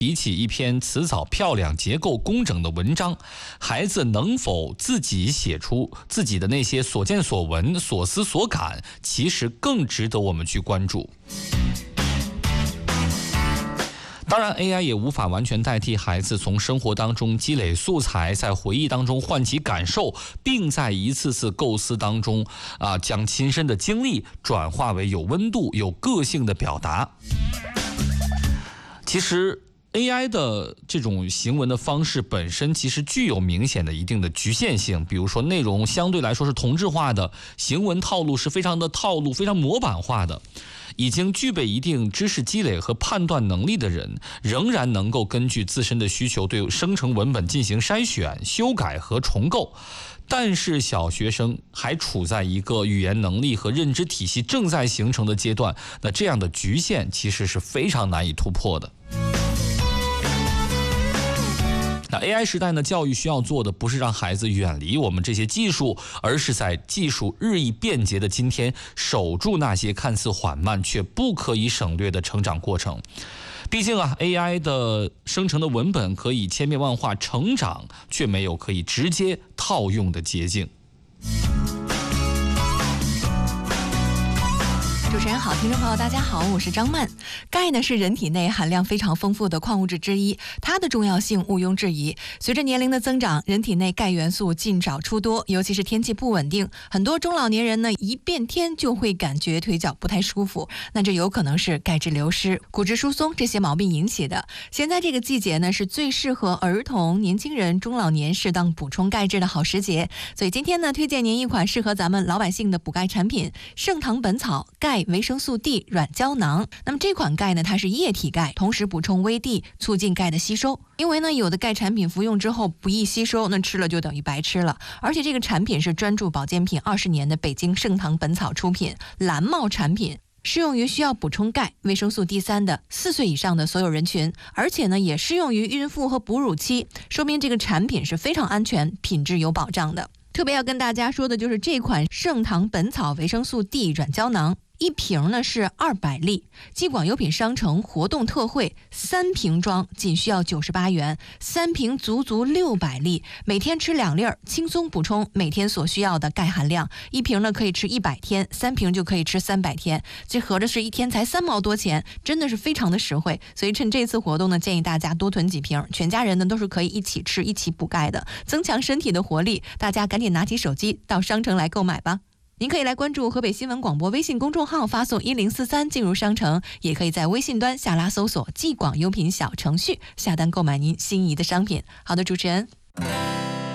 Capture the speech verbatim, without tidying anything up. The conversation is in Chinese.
比起一篇词藻漂亮、结构工整的文章，孩子能否自己写出自己的那些所见所闻、所思所感，其实更值得我们去关注。当然 A I 也无法完全代替孩子从生活当中积累素材，在回忆当中唤起感受，并在一次次构思当中啊，将亲身的经历转化为有温度、有个性的表达。其实A I 的这种行文的方式本身其实具有明显的一定的局限性，比如说内容相对来说是同质化的，行文套路是非常的套路、非常模板化的。已经具备一定知识积累和判断能力的人，仍然能够根据自身的需求对生成文本进行筛选、修改和重构。但是小学生还处在一个语言能力和认知体系正在形成的阶段，那这样的局限其实是非常难以突破的。那 A I 时代呢，教育需要做的不是让孩子远离我们这些技术，而是在技术日益便捷的今天，守住那些看似缓慢却不可以省略的成长过程。毕竟啊 ，A I 的生成的文本可以千变万化，成长却没有可以直接套用的捷径。 主持人好，听众朋友大家好，我是张曼。钙呢是人体内含量非常丰富的矿物质之一，它的重要性毋庸置疑。随着年龄的增长，人体内钙元素进找出多，尤其是天气不稳定，很多中老年人呢一变天就会感觉腿脚不太舒服，那这有可能是钙质流失、骨质疏松这些毛病引起的。现在这个季节呢是最适合儿童、年轻人、中老年适当补充钙质的好时节，所以今天呢推荐您一款适合咱们老百姓的补钙产品——盛唐本草钙维生素 D 软胶囊。那么这款钙呢，它是液体钙，同时补充微 D， 促进钙的吸收。因为呢，有的钙产品服用之后不易吸收，那吃了就等于白吃了。而且这个产品是专注保健品二十年的北京盛唐本草出品，蓝帽产品。适用于需要补充钙、维生素 D 三 的四岁以上的所有人群，而且呢，也适用于孕妇和哺乳期，说明这个产品是非常安全、品质有保障的。特别要跟大家说的就是这款盛唐本草维生素 D 软胶囊。一瓶呢是二百粒，继广优品商城活动特惠，三瓶装仅需要九十八元，三瓶足足六百粒，每天吃两粒儿，轻松补充每天所需要的钙含量。一瓶呢可以吃一百天，三瓶就可以吃三百天，这合着是一天才三毛多钱，真的是非常的实惠。所以趁这次活动呢，建议大家多囤几瓶，全家人呢都是可以一起吃、一起补钙的，增强身体的活力。大家赶紧拿起手机到商城来购买吧。您可以来关注河北新闻广播微信公众号，发送一零四三进入商城，也可以在微信端下拉搜索“继广优品”小程序下单购买您心仪的商品。好的，主持人。